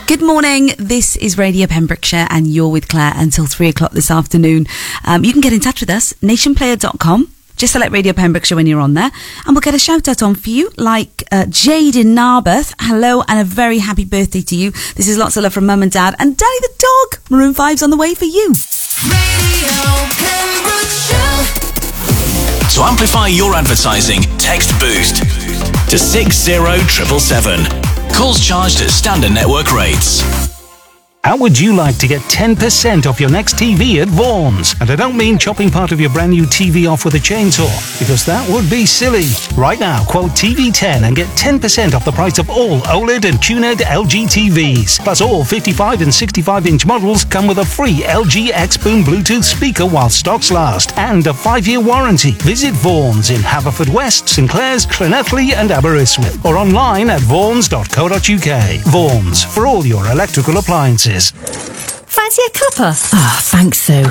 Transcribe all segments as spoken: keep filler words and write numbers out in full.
Good morning, this is Radio Pembrokeshire and you're with Claire until three o'clock this afternoon. Um, you can get in touch with us, nation player dot com. Just select Radio Pembrokeshire when you're on there and we'll get a shout out on for you, like uh, Jade in Narberth. Hello and a very happy birthday to you. This is lots of love from Mum and Dad, and Danny the dog. Maroon five's on the way for you. Radio Pembrokeshire. To amplify your advertising, text BOOST to six zero seven seven seven. Calls charged at standard network rates. How would you like to get ten percent off your next T V at Vaughan's? And I don't mean chopping part of your brand new T V off with a chainsaw, because that would be silly. Right now, quote T V ten and get ten percent off the price of all OLED and QNED L G T Vs. Plus all fifty-five and sixty-five inch models come with a free L G X-Boom Bluetooth speaker while stocks last, and a five year warranty. Visit Vaughan's in Haverfordwest, St Clears, Llanelli and Aberystwyth, or online at vaughans dot co dot uk. Vaughan's, for all your electrical appliances. Fancy a cuppa? Ah, oh, thanks, Sue.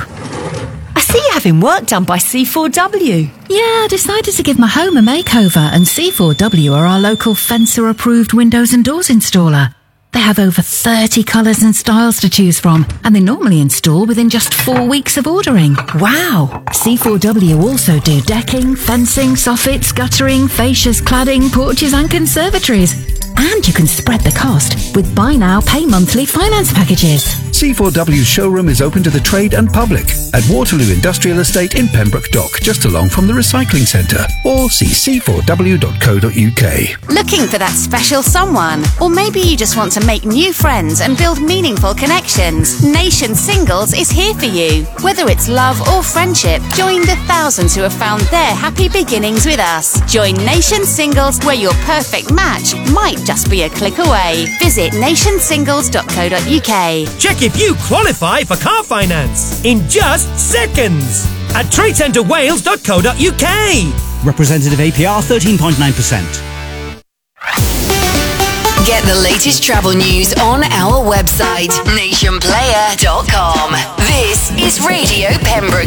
I see you're having work done by C four W. Yeah, I decided to give my home a makeover, and C four W are our local Fencer-approved windows and doors installer. They have over thirty colours and styles to choose from, and they normally install within just four weeks of ordering. Wow! C four W also do decking, fencing, soffits, guttering, fascias, cladding, porches and conservatories. And you can spread the cost with buy now, pay monthly finance packages. C four W's showroom is open to the trade and public at Waterloo Industrial Estate in Pembroke Dock, just along from the recycling centre, or see c four w dot co dot uk. Looking for that special someone? Or maybe you just want to make new friends and build meaningful connections? Nation Singles is here for you. Whether it's love or friendship, join the thousands who have found their happy beginnings with us. Join Nation Singles, where your perfect match might just be a click away. Visit nation singles dot co dot uk. Check if you qualify for car finance in just seconds at trade centre wales dot co dot uk. Representative A P R thirteen point nine percent. Get the latest travel news on our website, nation player dot com. This is Radio Pembrokeshire.